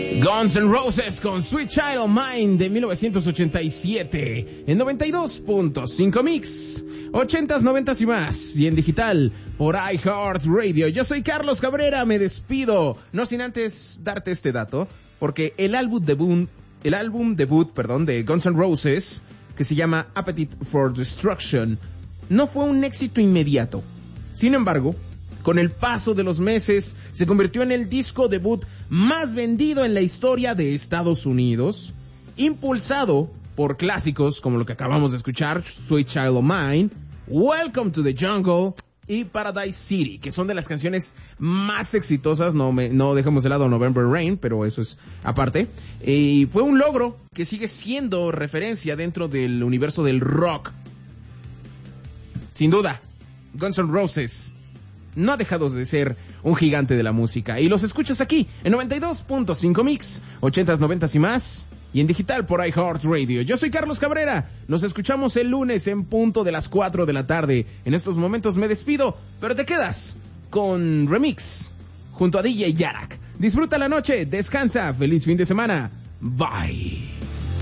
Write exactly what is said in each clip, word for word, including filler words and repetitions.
Guns N' Roses con Sweet Child O' Mine de mil novecientos ochenta y siete en noventa y dos punto cinco Mix, ochentas, noventas y más, y en digital por iHeartRadio. Yo soy Carlos Cabrera, me despido, no sin antes darte este dato, porque el álbum debut, el álbum debut, perdón, de Guns N' Roses, que se llama Appetite for Destruction, no fue un éxito inmediato. Sin embargo, con el paso de los meses, se convirtió en el disco debut más vendido en la historia de Estados Unidos, impulsado por clásicos como lo que acabamos de escuchar, Sweet Child O' Mine, Welcome to the Jungle y Paradise City, que son de las canciones más exitosas. No, me, no dejemos de lado November Rain, pero eso es aparte. Y fue un logro que sigue siendo referencia dentro del universo del rock. Sin duda, Guns N' Roses no ha dejado de ser un gigante de la música. Y los escuchas aquí, en noventa y dos punto cinco Mix, ochentas, noventas y más, y en digital por iHeartRadio. Yo soy Carlos Cabrera. Nos escuchamos el lunes en punto de las cuatro de la tarde. En estos momentos me despido, pero te quedas con Remix junto a D J Yarak. Disfruta la noche, descansa, feliz fin de semana. Bye.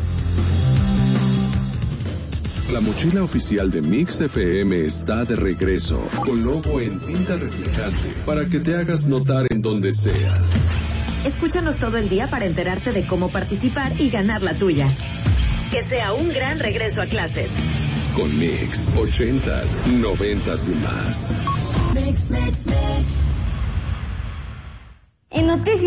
La mochila oficial de Mix F M está de regreso, con logo en tinta reflejante, para que te hagas notar en donde sea. Escúchanos todo el día para enterarte de cómo participar y ganar la tuya. Que sea un gran regreso a clases. Con Mix, ochentas, noventas y más. Mix, mix, mix. En noticias.